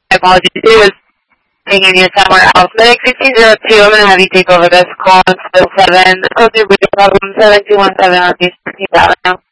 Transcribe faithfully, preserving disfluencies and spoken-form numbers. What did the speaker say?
My apologies. It was taking you somewhere else. Medic sixteen zero two, I'm going to have you take over this call. It's seven. Go through with your problem seven two one seven Northeast thirteenth Avenue.